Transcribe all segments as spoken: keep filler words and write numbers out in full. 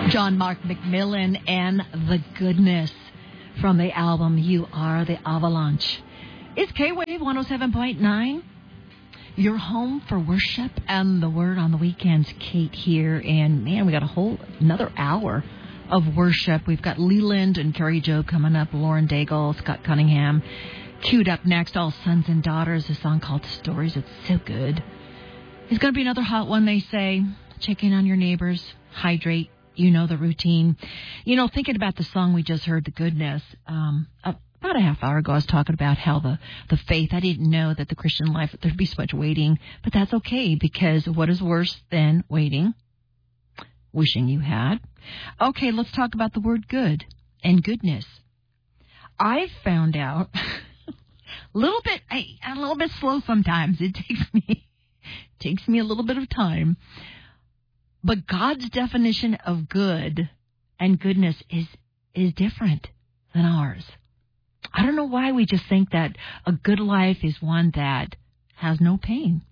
John Mark McMillan and The Goodness from the album You Are the Avalanche. It's K-Wave one oh seven point nine. Your home for worship and the word on the weekends. Kate here. And, man, we got a whole another hour of worship. We've got Leland and Carrie Joe coming up, Lauren Daigle, Scott Cunningham. Queued up next, All Sons and Daughters, a song called Stories. It's so good. It's going to be another hot one, they say. Check in on your neighbors. Hydrate. You know the routine. You know, thinking about the song we just heard, The Goodness, um, about a half hour ago, I was talking about how the, the faith, I didn't know that the Christian life, there'd be so much waiting, but that's okay, because what is worse than waiting? Wishing you had. Okay, let's talk about the word good and goodness. I found out a little bit, I, I'm a little bit slow sometimes. It takes me, takes me a little bit of time. But God's definition of good and goodness is is different than ours. I don't know why we just think that a good life is one that has no pain.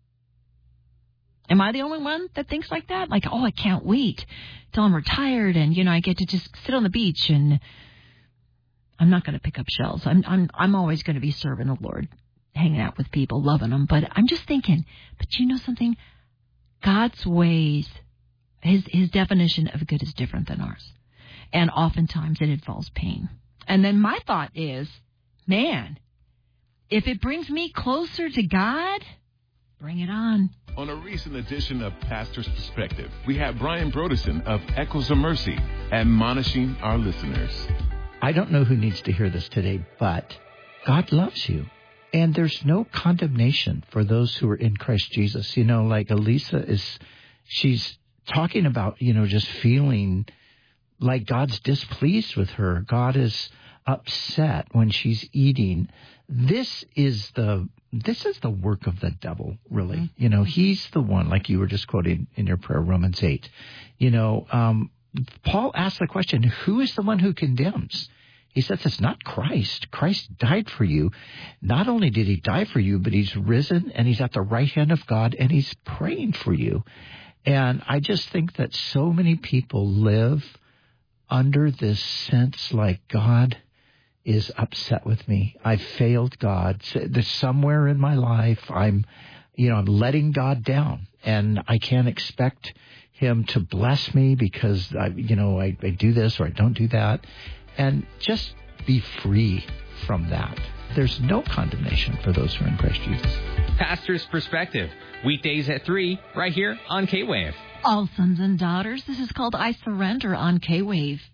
Am I the only one that thinks like that? Like, oh, I can't wait till I'm retired and, you know, I get to just sit on the beach and I'm not going to pick up shells. I'm I'm I'm always going to be serving the Lord, hanging out with people, loving them. But I'm just thinking, but you know something? God's ways, his his definition of good is different than ours. And oftentimes it involves pain. And then my thought is, man, if it brings me closer to God, bring it on. On a recent edition of Pastor's Perspective, we have Brian Broderson of Echoes of Mercy admonishing our listeners. I don't know who needs to hear this today, but God loves you. And there's no condemnation for those who are in Christ Jesus. You know, like Elisa is, she's talking about, you know, just feeling like God's displeased with her. God is upset when she's eating. This is the this is the work of the devil, really. Mm-hmm. You know, he's the one, like you were just quoting in your prayer, Romans eight. You know, um, Paul asked the question, who is the one who condemns? He says it's not Christ. Christ died for you. Not only did he die for you, but he's risen and he's at the right hand of God and he's praying for you. And I just think that so many people live under this sense like God is upset with me. I failed God. There's somewhere in my life I'm, you know, I'm letting God down and I can't expect him to bless me because I, you know, I, I do this or I don't do that. And just be free from that. There's no condemnation for those who are in Christ Jesus. Pastor's Perspective, weekdays at three, right here on K-Wave. All Sons and Daughters, this is called I Surrender on K-Wave.